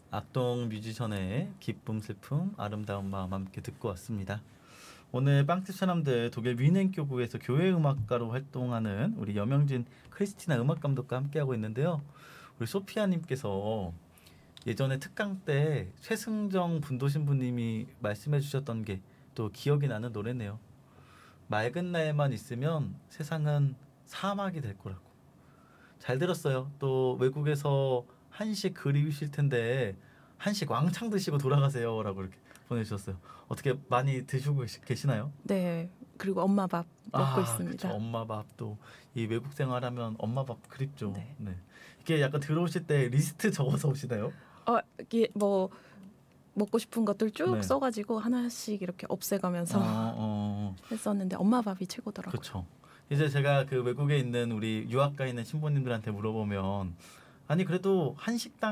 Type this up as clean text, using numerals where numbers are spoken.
악동 뮤지션의 기쁨, 슬픔, 아름다운 마음 함께 듣고 왔습니다. 오늘 빵집 사람들 독일 뮌헨 교구에서 교회 음악가로 활동하는 우리 여명진 크리스티나 음악 감독과 함께하고 있는데요. 우리 소피아님께서 예전에 특강 때 최승정 분도신부님이 말씀해 주셨던 게 또 기억이 나는 노래네요. 맑은 날만 있으면 세상은 사막이 될 거라고. 잘 들었어요. 또 외국에서 한식 그리우실 텐데 한식 왕창 드시고 돌아가세요라고 이렇게 보내주셨어요. 어떻게 많이 드시고 계시나요? 네. 그리고 엄마 밥 먹고 아, 그쵸. 있습니다. 엄마 밥도 이 외국 생활하면 엄마 밥 그립죠. 네. 네. 이게 약간 들어오실 때 리스트 적어서 오시나요? 이게 뭐 먹고 싶은 것들 쭉 네. 써가지고 하나씩 이렇게 없애가면서 했었는데 엄마 밥이 최고더라고요. 그렇죠. 이제 제가 그 외국에 있는 우리 유학가 있는 신부님들한테 물어보면 아니 그래도 한식당